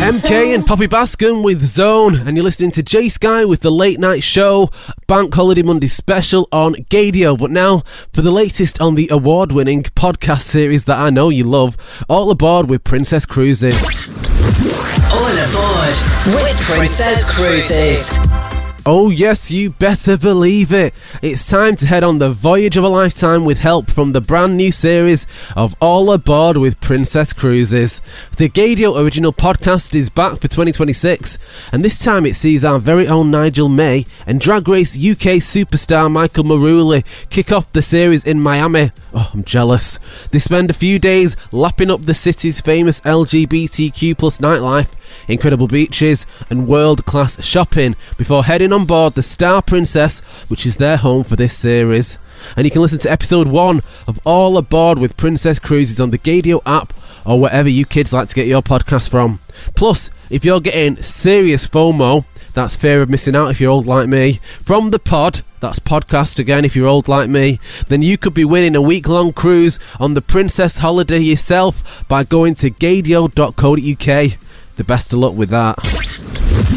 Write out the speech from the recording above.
MK and Poppy Bascom with Zone, and you're listening to Jay Sky with the Late Night Show, Bank Holiday Monday special on Gadio. But now, for the latest on the award-winning podcast series that I know you love, All Aboard with Princess Cruises. All Aboard with Princess Cruises. Oh yes, you better believe it. It's time to head on the voyage of a lifetime with help from the brand new series of All Aboard with Princess Cruises. The Gadio original podcast is back for 2026, and this time it sees our very own Nigel May and Drag Race UK superstar Michael Maruli kick off the series in Miami. Oh, I'm jealous. They spend a few days lapping up the city's famous LGBTQ plus nightlife, incredible beaches and world-class shopping before heading on board the Star Princess, which is their home for this series. And you can listen to episode 1 of All Aboard with Princess Cruises on the Gadio app or wherever you kids like to get your podcast from. Plus, if you're getting serious FOMO, that's fear of missing out if you're old like me, from the pod, that's podcast again if you're old like me, then you could be winning a week-long cruise on the Princess holiday yourself by going to gadio.co.uk. The best of luck with that.